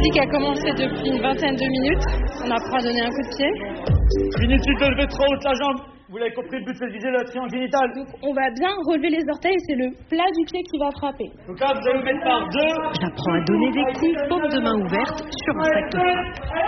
musique a commencé depuis une vingtaine de minutes. On apprend à donner un coup de pied. Inutile de lever trop haute la jambe. Vous l'avez compris, le but c'est de viser la triangle génitale. Donc on va bien relever les orteils et c'est le plat du pied qui va frapper. Donc là, vous allez vous mettre par deux. J'apprends à donner des coups, paume de main ouverte, sur un sac de frein.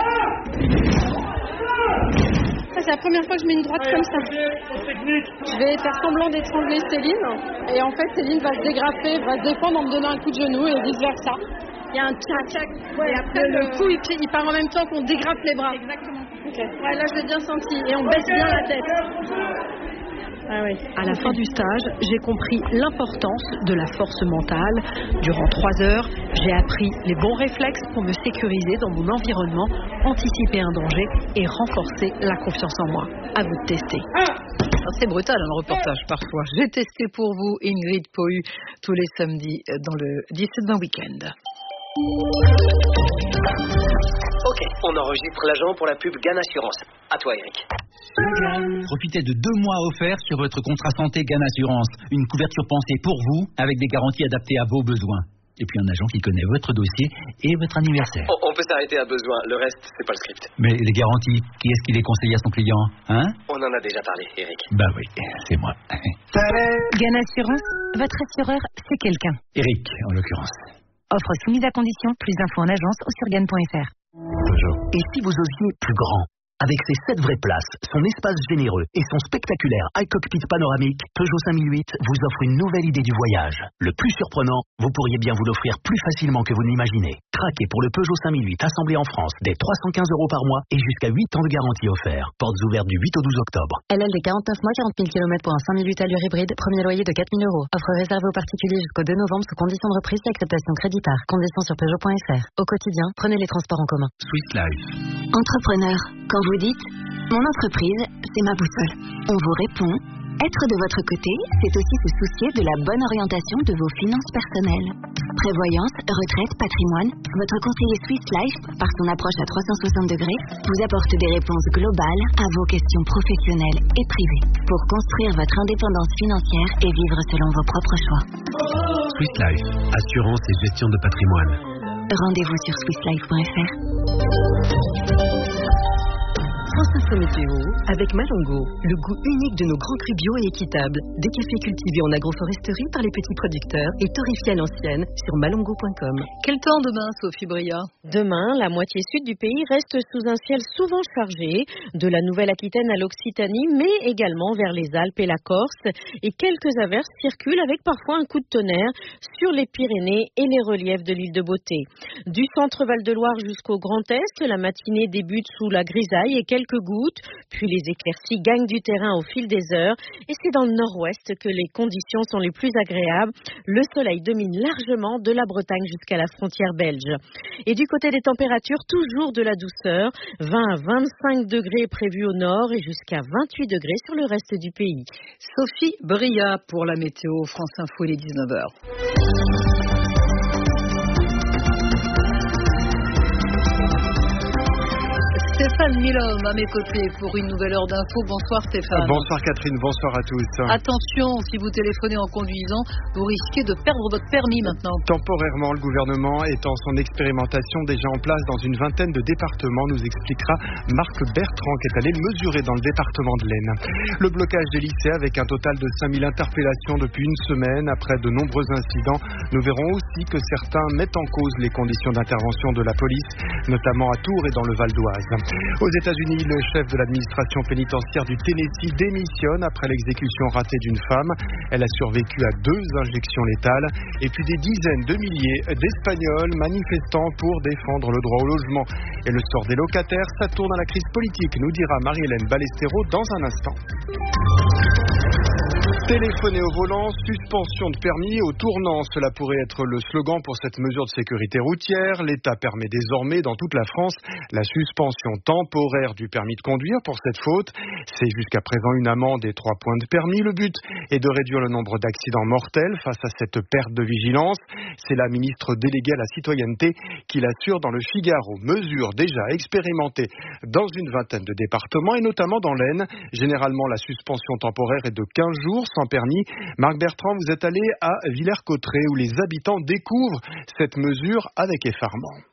Ça, c'est la première fois que je mets une droite comme ça. Je vais faire semblant d'étrangler Céline. Et en fait, Céline va se dégrafer, va se défendre en me donnant un coup de genou et vice versa. Il y a un tchac. Ouais, et après, le coup, il part en même temps qu'on dégrafe les bras. Exactement. Ok. Ouais, là, je l'ai bien senti. Et on baisse bien la tête. Ah oui. À la fin du stage, j'ai compris l'importance de la force mentale. Durant 3 heures, j'ai appris les bons réflexes pour me sécuriser dans mon environnement, anticiper un danger et renforcer la confiance en moi. À vous de tester. C'est brutal un reportage parfois. J'ai testé pour vous Ingrid Pohu tous les samedis dans le 17-20 Week-end. Ok, on enregistre l'agent pour la pub GAN Assurance. À toi, Eric. Profitez de 2 mois offerts sur votre contrat santé GAN Assurance. Une couverture pensée pour vous, avec des garanties adaptées à vos besoins. Et puis un agent qui connaît votre dossier et votre anniversaire. On peut s'arrêter à besoin, le reste, c'est pas le script. Mais les garanties, qui est-ce qui les conseille à son client, hein? On en a déjà parlé, Eric. Bah oui, c'est moi. GAN Assurance, votre assureur, c'est quelqu'un. Eric, en l'occurrence. Offre soumise à condition, plus d'infos en agence ou sur GAN.fr. Et si vous osiez plus grand? Avec ses 7 vraies places, son espace généreux et son spectaculaire iCockpit panoramique, Peugeot 5008 vous offre une nouvelle idée du voyage. Le plus surprenant, vous pourriez bien vous l'offrir plus facilement que vous n'imaginez. Craquez pour le Peugeot 5008 assemblé en France dès 315 € par mois et jusqu'à 8 ans de garantie offerte. Portes ouvertes du 8 au 12 octobre. LLD 49 mois, 40 000 km pour un 5008 allure hybride, premier loyer de 4 000 €. Offre réservée aux particuliers jusqu'au 2 novembre sous conditions de reprise et acceptation crédit par. Conditions sur Peugeot.fr. Au quotidien, prenez les transports en commun. Swiss Life. Entrepreneur, quand vous dites « Mon entreprise, c'est ma boussole », on vous répond « Être de votre côté, c'est aussi se soucier de la bonne orientation de vos finances personnelles. » Prévoyance, retraite, patrimoine, votre conseiller Swiss Life, par son approche à 360 degrés, vous apporte des réponses globales à vos questions professionnelles et privées pour construire votre indépendance financière et vivre selon vos propres choix. Swiss Life, assurance et gestion de patrimoine. Rendez-vous sur swisslife.fr. France Info Météo avec Malongo, le goût unique de nos grands crus bio et équitables. Des cafés cultivés en agroforesterie par les petits producteurs et torréfiés à l'ancienne sur malongo.com. Quel temps demain, Sophie Bria? Demain, la moitié sud du pays reste sous un ciel souvent chargé, de la Nouvelle-Aquitaine à l'Occitanie, mais également vers les Alpes et la Corse. Et quelques averses circulent avec parfois un coup de tonnerre sur les Pyrénées et les reliefs de l'île de Beauté. Du centre Val-de-Loire jusqu'au Grand Est, la matinée débute sous la grisaille et quelques gouttes, puis les éclaircies gagnent du terrain au fil des heures. Et c'est dans le nord-ouest que les conditions sont les plus agréables. Le soleil domine largement de la Bretagne jusqu'à la frontière belge. Et du côté des températures, toujours de la douceur. 20 à 25 degrés prévus au nord et jusqu'à 28 degrés sur le reste du pays. Sophie Bria pour la météo. France Info, il est 19h. Stéphane Milhomme à mes côtés pour une nouvelle heure d'info. Bonsoir Stéphane. Bonsoir Catherine, bonsoir à tous. Attention, si vous téléphonez en conduisant, vous risquez de perdre votre permis maintenant. Temporairement, le gouvernement est en son expérimentation déjà en place dans une vingtaine de départements, nous expliquera Marc Bertrand qui est allé le mesurer dans le département de l'Aisne. Le blocage des lycées avec un total de 5000 interpellations depuis une semaine après de nombreux incidents. Nous verrons aussi que certains mettent en cause les conditions d'intervention de la police, notamment à Tours et dans le Val d'Oise. Aux États-Unis, le chef de l'administration pénitentiaire du Tennessee démissionne après l'exécution ratée d'une femme. Elle a survécu à 2 injections létales. Et puis des dizaines de milliers d'Espagnols manifestant pour défendre le droit au logement. Et le sort des locataires, ça tourne à la crise politique, nous dira Marie-Hélène Ballestero dans un instant. Téléphoner au volant, suspension de permis au tournant, cela pourrait être le slogan pour cette mesure de sécurité routière. L'État permet désormais dans toute la France la suspension temporaire du permis de conduire pour cette faute. C'est jusqu'à présent une amende et 3 points de permis. Le but est de réduire le nombre d'accidents mortels face à cette perte de vigilance. C'est la ministre déléguée à la citoyenneté qui l'assure dans le Figaro. Mesure déjà expérimentée dans une vingtaine de départements et notamment dans l'Aisne. Généralement, la suspension temporaire est de 15 jours sans permis. Marc Bertrand, vous êtes allé à Villers-Cotterêts où les habitants découvrent cette mesure avec effarement.